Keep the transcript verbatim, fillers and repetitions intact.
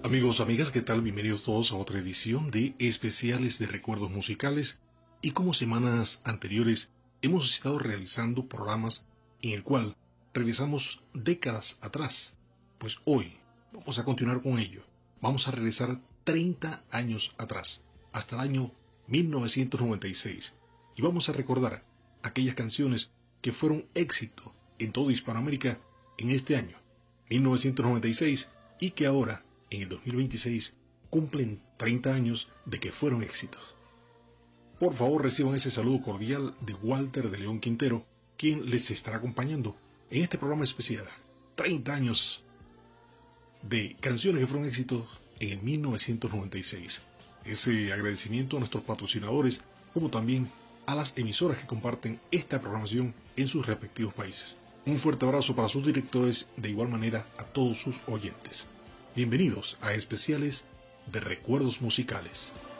Amigos, amigas, ¿qué tal? Bienvenidos todos a otra edición de Especiales de Recuerdos Musicales. Y como semanas anteriores, hemos estado realizando programas en el cual regresamos décadas atrás. Pues hoy vamos a continuar con ello. Vamos a regresar treinta años atrás, hasta el año mil novecientos noventa y seis. Y vamos a recordar aquellas canciones que fueron éxito en toda Hispanoamérica en este año, mil novecientos noventa y seis, y que ahora, en el dos mil veintiséis, cumplen treinta años de que fueron éxitos. Por favor, reciban ese saludo cordial de Walter de León Quintero, quien les estará acompañando en este programa especial. treinta años de canciones que fueron éxitos en el mil novecientos noventa y seis. Ese agradecimiento a nuestros patrocinadores, como también a las emisoras que comparten esta programación en sus respectivos países. Un fuerte abrazo para sus directores, de igual manera a todos sus oyentes. Bienvenidos a Especiales de Recuerdos Musicales.